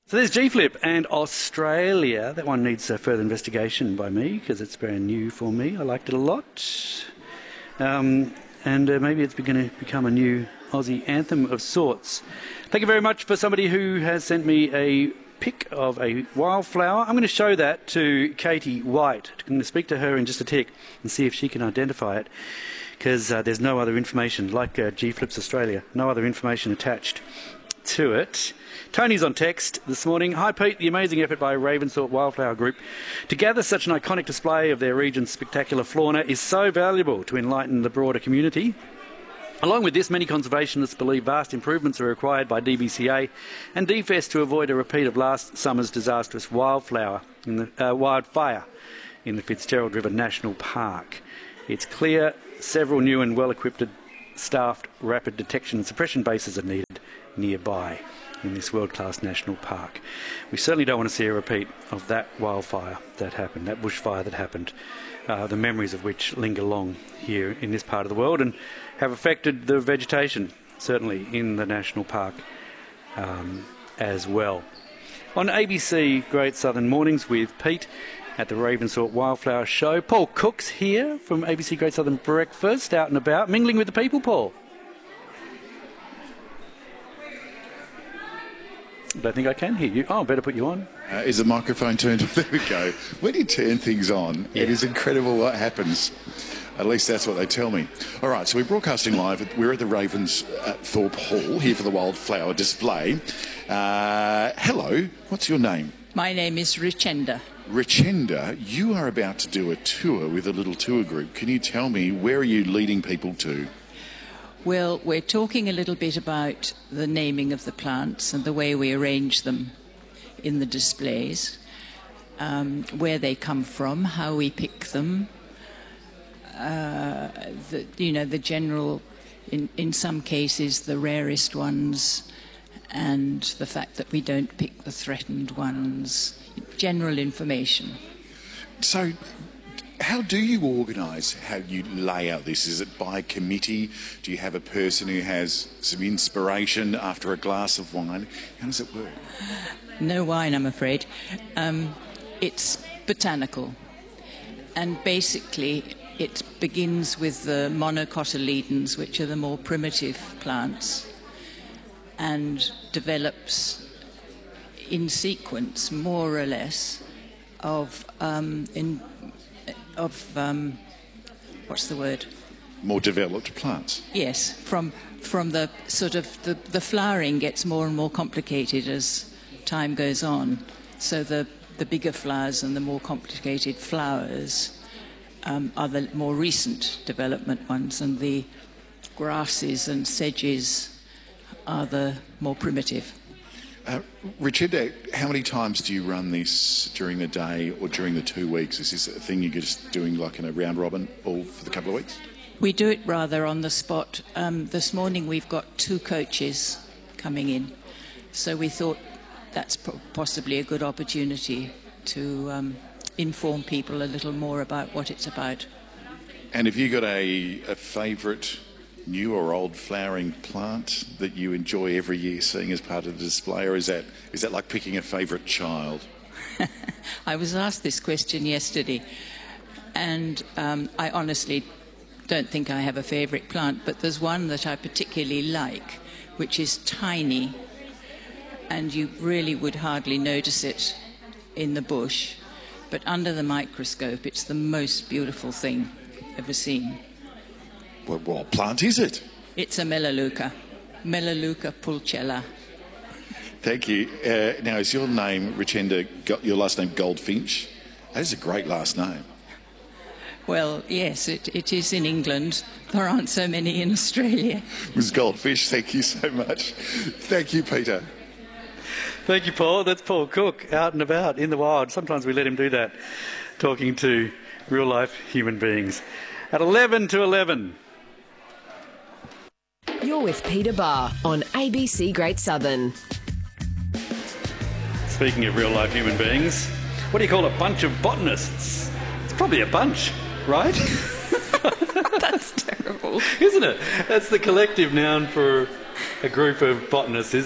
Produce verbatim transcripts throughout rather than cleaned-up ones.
So there's G Flip and Australia. That one needs uh, further investigation by me because it's brand new for me. I liked it a lot. Um, and uh, maybe it's going to become a new Aussie anthem of sorts. Thank you very much for somebody who has sent me a pic of a wildflower. I'm going to show that to Katie White. I'm going to speak to her in just a tick and see if she can identify it, because uh, there's no other information, like uh, G Flips Australia, no other information attached to it. Tony's on text this morning. Hi Pete, the amazing effort by Ravensthorpe Wildflower Group to gather such an iconic display of their region's spectacular fauna is so valuable to enlighten the broader community. Along with this, many conservationists believe vast improvements are required by D B C A and D F E S to avoid a repeat of last summer's disastrous wildflower in the, uh, wildfire in the Fitzgerald River National Park. It's clear several new and well-equipped staffed rapid detection and suppression bases are needed nearby in this world-class national park. We certainly don't want to see a repeat of that wildfire that happened, that bushfire that happened, uh, the memories of which linger long here in this part of the world and have affected the vegetation, certainly in the national park um, as well. On A B C Great Southern Mornings with Pete at the Ravensthorpe Wildflower Show, Paul Cook's here from A B C Great Southern Breakfast, out and about, mingling with the people, Paul. I don't think I can hear you. Oh, I better put you on. Uh, is the microphone turned on? There we go. When you turn things on, yeah. It is incredible what happens. At least that's what they tell me. All right, so we're broadcasting live. We're at the Ravensthorpe Hall here for the wildflower display. Uh, hello, what's your name? My name is Richenda. Richenda, you are about to do a tour with a little tour group. Can you tell me, where are you leading people to? Well, we're talking a little bit about the naming of the plants and the way we arrange them in the displays, um, where they come from, how we pick them, uh, the, you know, the general, in, in some cases, the rarest ones, and the fact that we don't pick the threatened ones, general information. So, how do you organise how you lay out this? Is it by committee? Do you have a person who has some inspiration after a glass of wine? How does it work? No wine, I'm afraid. Um, it's botanical. And basically, it begins with the monocotyledons, which are the more primitive plants, and develops in sequence, more or less, of um, in of um, what's the word? More developed plants. Yes, from from the sort of the, the flowering gets more and more complicated as time goes on. So the the bigger flowers and the more complicated flowers um, are the more recent development ones, and the grasses and sedges are the more primitive. Uh, Richard, how many times do you run this during the day or during the two weeks? Is this a thing you're just doing like in a round robin all for the couple of weeks? We do it rather on the spot. Um, this morning we've got two coaches coming in, so we thought that's possibly a good opportunity to um, inform people a little more about what it's about. And have you got a, a favourite new or old flowering plant that you enjoy every year seeing as part of the display, or is that is that like picking a favourite child? I was asked this question yesterday, and um, I honestly don't think I have a favourite plant, but there's one that I particularly like, which is tiny, and you really would hardly notice it in the bush, but under the microscope it's the most beautiful thing ever seen. What, what plant is it? It's a Melaleuca, Melaleuca pulchella. Thank you. Uh, now, is your name, Richenda, your last name Goldfinch? That is a great last name. Well, yes, it, it is in England. There aren't so many in Australia. Miz Goldfish, thank you so much. Thank you, Peter. Thank you, Paul. That's Paul Cook, out and about in the wild. Sometimes we let him do that, talking to real-life human beings. At eleven to eleven. You're with Peter Barr on A B C Great Southern. Speaking of real-life human beings, what do you call a bunch of botanists? It's probably a bunch, right? That's terrible. Isn't it? That's the collective noun for a group of botanists, is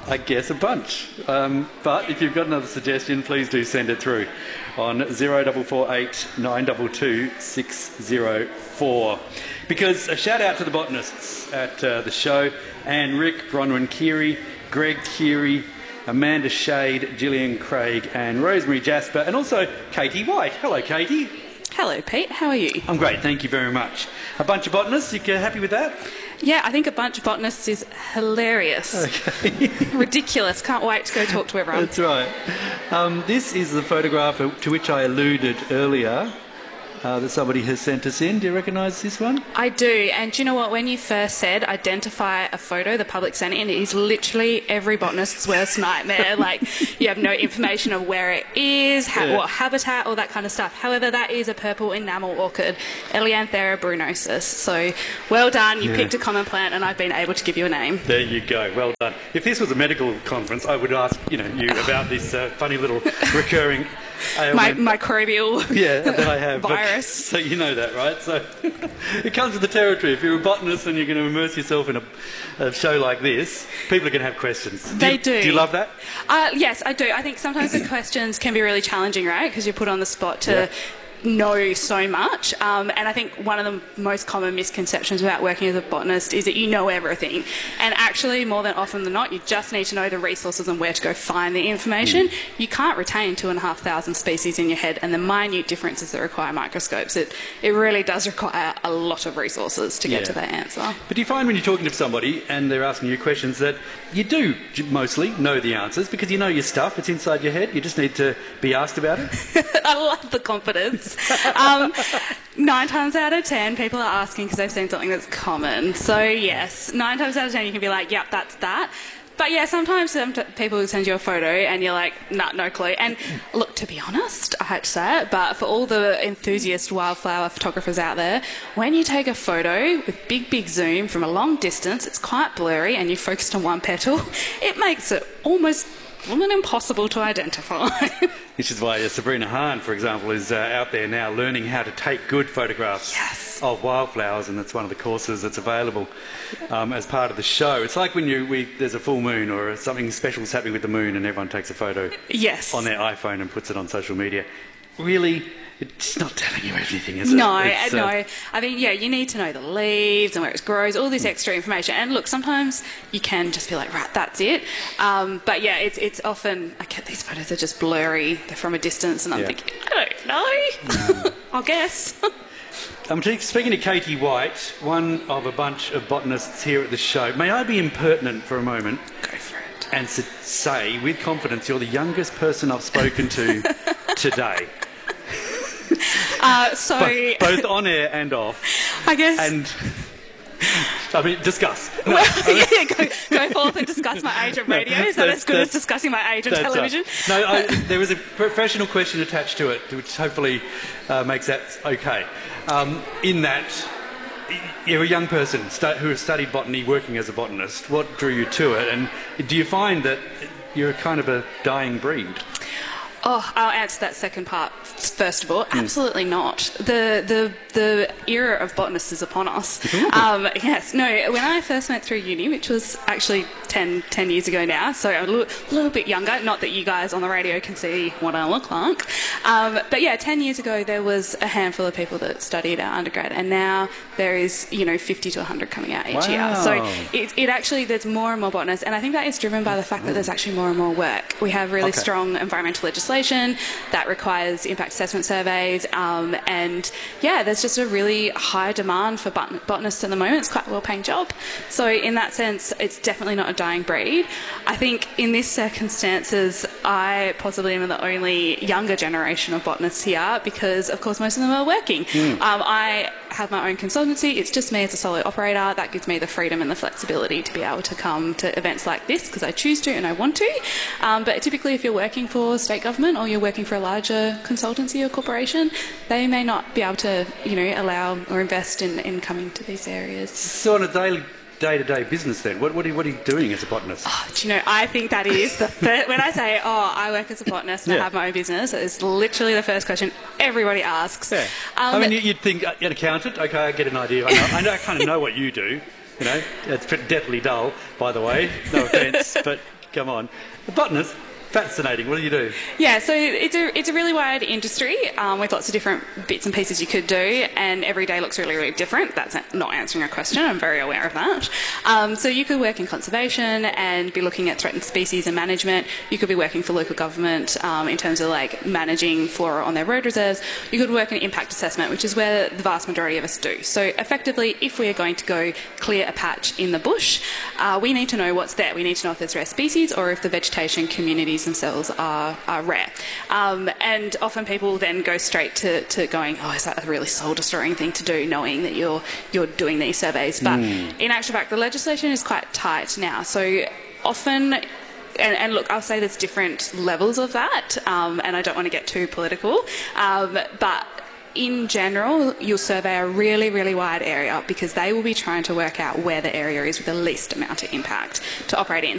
I guess a bunch. Um, but if you've got another suggestion, please do send it through on zero four four eight nine two two six zero four. Because a shout out to the botanists at uh, the show, Anne Rick, Bronwyn Keary, Greg Keary, Amanda Shade, Gillian Craig and Rosemary Jasper, and also Katie White. Hello, Katie. Hello, Pete. How are you? I'm great, thank you very much. A bunch of botanists, you happy with that? Yeah, I think a bunch of botanists is hilarious. Okay. Ridiculous. Can't wait to go talk to everyone. That's right. Um, this is the photograph to which I alluded earlier. Uh, that somebody has sent us in. Do you recognise this one? I do, and do you know what? When you first said identify a photo, the public sent it in, it is literally every botanist's worst nightmare. Like, you have no information of where it is, ha- Yeah. what habitat, all that kind of stuff. However, that is a purple enamel orchid, Elianthera brunosus. So, well done. You Yeah. picked a common plant, and I've been able to give you a name. There you go. Well done. If this was a medical conference, I would ask you know you about this uh, funny little recurring My ailment. microbial Yeah, that I have. But- virus. so you know that, right? So it comes with the territory. If you're a botanist and you're going to immerse yourself in a, a show like this, people are going to have questions. They you, do. Do you love that? Uh, yes, I do. I think sometimes the questions can be really challenging, right? Because you're put on the spot to Yeah. know so much. Um, and I think one of the most common misconceptions about working as a botanist is that you know everything. And actually, more than often than not, you just need to know the resources and where to go find the information. Mm. You can't retain two and a half thousand species in your head and the minute differences that require microscopes. It, it really does require a lot of resources to get Yeah. to that answer. But do you find when you're talking to somebody and they're asking you questions that you do mostly know the answers because you know your stuff, it's inside your head, you just need to be asked about it? I love the confidence. Um, nine times out of ten, people are asking because they've seen something that's common. So, yes, nine times out of ten, you can be like, yep, that's that. But, yeah, sometimes some t- people will send you a photo and you're like, nah, no clue. And, look, to be honest, I hate to say it, but for all the enthusiast wildflower photographers out there, when you take a photo with big, big zoom from a long distance, it's quite blurry and you focused on one petal, it makes it almost almost impossible to identify. Which is why uh, Sabrina Hahn, for example, is uh, out there now learning how to take good photographs Yes. of wildflowers, and that's one of the courses that's available um, as part of the show. It's like when you we, there's a full moon or something special is happening with the moon and everyone takes a photo Yes. on their iPhone and puts it on social media. Really, it's not telling you everything, is it? No, It's, no. uh, I mean, yeah, you need to know the leaves and where it grows, all this extra information. And look, sometimes you can just be like, right, that's it. Um, but yeah, it's it's often, I get these photos are just blurry. They're from a distance, and I'm Yeah. thinking, I don't know. I'll guess. I'm t- speaking to Katie White, one of a bunch of botanists here at the show. May I be impertinent for a moment? Go for it. And s- say with confidence you're the youngest person I've spoken to today, Uh, so, both, both on air and off. I guess. And I mean, discuss. No, well, yeah, go, go forth and discuss my age on radio. Is that that's- as good as that's- discussing my age on that's television? right. No, I, there was a professional question attached to it, which hopefully uh, makes that okay. Um, in that, y- you're a young person stu- who has studied botany, working as a botanist. What drew you to it, and do you find that you're kind of a dying breed? Oh, I'll answer that second part first of all. Hmm. Absolutely not. The the the era of botanists is upon us. Um, yes, no. When I first went through uni, which was actually ten, ten years ago now, so a little, little bit younger. Not that you guys on the radio can see what I look like, um, but yeah, ten years ago there was a handful of people that studied our undergrad, and now there is you know fifty to one hundred coming out each year. Wow. So it, it actually there's more and more botanists, and I think that is driven by the fact that there's actually more and more work. We have really Okay. strong environmental legislation that requires impact assessment surveys, um, and yeah, there's just a really high demand for bot- botanists at the moment. It's quite a well-paying job, so in that sense, it's definitely not a dying breed. I think in these circumstances, I possibly am the only younger generation of botanists here because, of course, most of them are working. Um, I have my own consultancy. It's just me as a solo operator. That gives me the freedom and the flexibility to be able to come to events like this because I choose to and I want to. Um, but typically, if you're working for state government or you're working for a larger consultancy or corporation, they may not be able to, you know, allow or invest in, in coming to these areas. So on a daily, day-to-day business then, what, what, are, you, what are you doing as a botanist? Oh, do you know, I think that is the first, when I say, oh, I work as a botanist and Yeah. I have my own business, it's literally the first question everybody asks. Yeah. Um, I mean, you- you'd think, uh, an accountant, okay, I get an idea. I, know, I, know, I kind of know what you do. You know, it's pretty deathly dull, by the way. No offence, but Come on. The botanist, fascinating. What do you do? Yeah, so it's a it's a really wide industry um, with lots of different bits and pieces you could do, and every day looks really, really different. That's not answering a question. I'm very aware of that. Um, so you could work in conservation and be looking at threatened species and management. You could be working for local government um, in terms of like managing flora on their road reserves. You could work in impact assessment, which is where the vast majority of us do. So effectively, if we are going to go clear a patch in the bush, uh, we need to know what's there. We need to know if there's rare species or if the vegetation communities themselves are, are rare. Um, and often people then go straight to, to going, oh, is that a really soul-destroying thing to do, knowing that you're you're doing these surveys? But mm. in actual fact, the legislation is quite tight now. So often, and, and look, I'll say there's different levels of that, um, and I don't want to get too political, um, but in general, you'll survey a really, really wide area because they will be trying to work out where the area is with the least amount of impact to operate in.